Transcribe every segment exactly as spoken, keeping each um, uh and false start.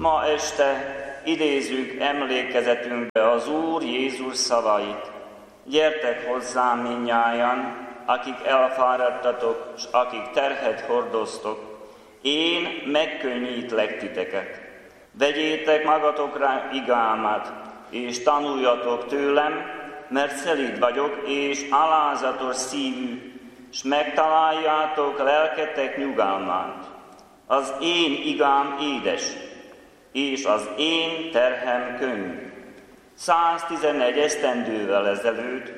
Ma este idézzük emlékezetünkbe az Úr Jézus szavait. Gyertek hozzám mindnyájan, akik elfáradtatok, s akik terhet hordoztok, én megkönnyítlek titeket. Vegyétek magatokra igámat, és tanuljatok tőlem, mert szelíd vagyok, és alázatos szívű, s megtaláljátok lelketek nyugalmát. Az én igám édes, és az én terhem könnyű. száztizenegy esztendővel ezelőtt,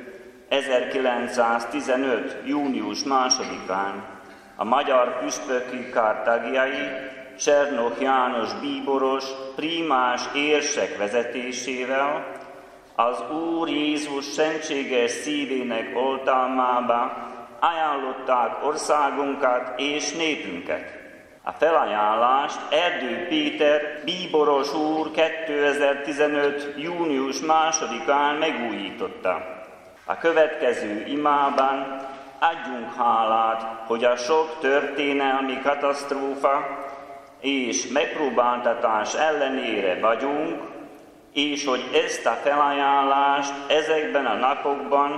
ezerkilencszáztizenöt. június másodikán a magyar püspöki kár tagjai, Csernok János bíboros, prímás érsek vezetésével az Úr Jézus szentséges szívének oltalmába ajánlották országunkat és népünket. A felajánlást Erdő Péter bíboros úr kétezer-tizenöt. június másodikán megújította. A következő imában adjunk hálát, hogy a sok történelmi katasztrófa és megpróbáltatás ellenére vagyunk, és hogy ezt a felajánlást ezekben a napokban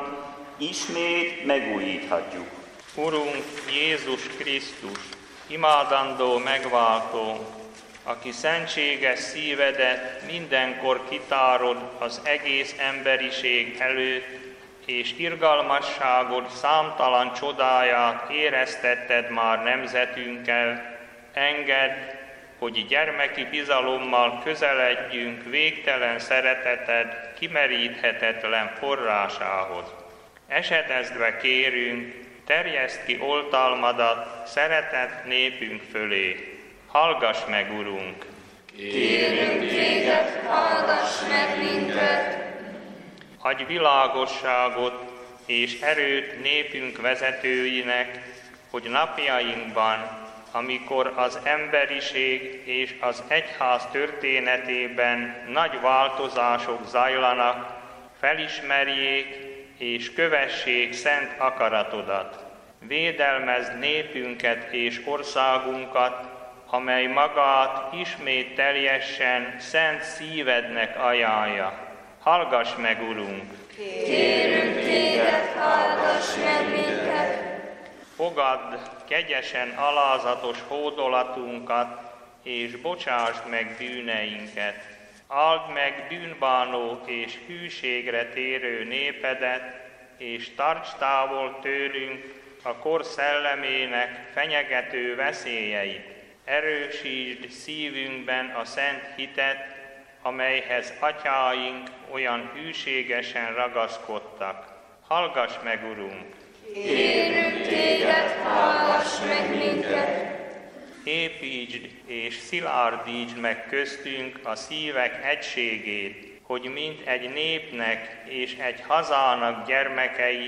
ismét megújíthatjuk. Urunk Jézus Krisztus, imádandó megváltó, aki szentséges szívedet mindenkor kitárod az egész emberiség előtt, és irgalmasságod számtalan csodáját éreztetted már nemzetünkkel, engedd, hogy gyermeki bizalommal közeledjünk végtelen szereteted kimeríthetetlen forrásához. Esedezve kérünk, terjeszd ki oltalmadat szeretett népünk fölé. Hallgass meg, Urunk! Kérünk téged, hallgass meg minket! Adj világosságot és erőt népünk vezetőinek, hogy napjainkban, amikor az emberiség és az egyház történetében nagy változások zajlanak, felismerjék és kövessék szent akaratodat. Védelmezd népünket és országunkat, amely magát ismét teljesen szent szívednek ajánlja. Hallgass meg, Urunk! Kérünk téged, hallgass meg minket! Fogadd kegyesen alázatos hódolatunkat, és bocsásd meg bűneinket. Áld meg bűnbánó és hűségre térő népedet, és tarts távol tőlünk a kor szellemének fenyegető veszélyeit. Erősítsd szívünkben a szent hitet, amelyhez atyáink olyan hűségesen ragaszkodtak. Hallgass meg, Urunk! Kérünk téged, hallgass meg minket! Építsd és szilárdítsd meg köztünk a szívek egységét, hogy mint egy népnek és egy hazának gyermekei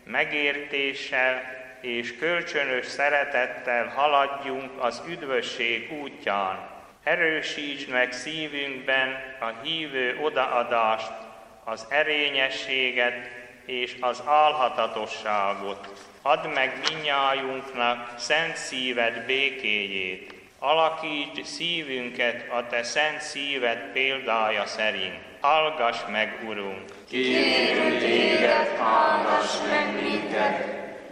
megértéssel és kölcsönös szeretettel haladjunk az üdvösség útján. Erősítsd meg szívünkben a hívő odaadást, az erényességet és az álhatatosságot. Add meg mindnyájunknak szent szíved békéjét. Alakítsd szívünket a te szent szíved példája szerint. Hallgass meg, Urunk! Kérünk téged, hallgass meg minket!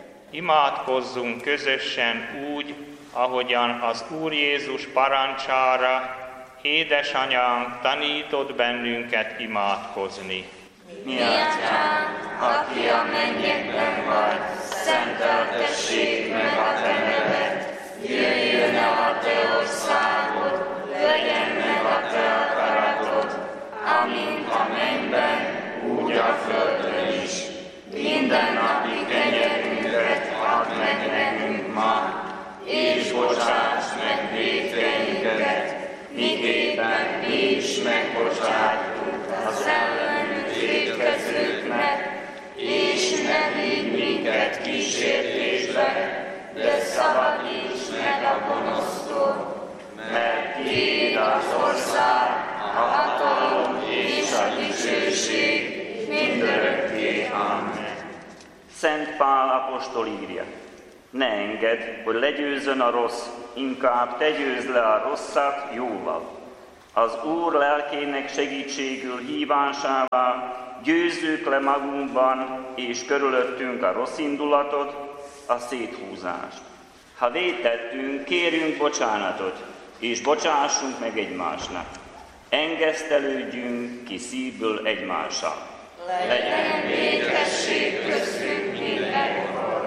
Imádkozzunk közösen úgy, ahogyan az Úr Jézus parancsára édesanyánk tanított bennünket imádkozni. Mi atyánk, aki a mennyekben vagy, szenteltessék meg a te neved, jöjjön el a te országod, legyen meg a te akaratod, amint a mennyben, úgy a földön is. Minden napi kenyerünket add meg nekünk ma, és bocsáss meg vétkeinket, miképpen mi is megbocsátjuk az ellenünk vétkezőknek, és ne vigy minket kísértésbe, de szabadíts meg a gonosztól, mert tiéd az ország, a hatalom és a dicsőség mindörökké. Amen. Szent Pál apostol írja: ne engedd, hogy legyőzzön a rossz, inkább te győzd le a rosszat jóval. Az Úr lelkének segítségül hívásával győzzük le magunkban és körülöttünk a rossz indulatot, a széthúzást. Ha vétettünk, kérjünk bocsánatot, és bocsássunk meg egymásnak. Engesztelődjünk ki szívből egymással. Legyen békesség köztünk mindenkor.